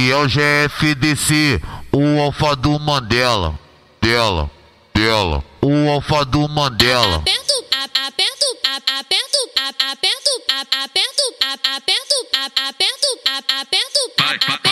E é o GFDC, o alfa do Mandela. Dela. O alfa do Mandela. Aperto,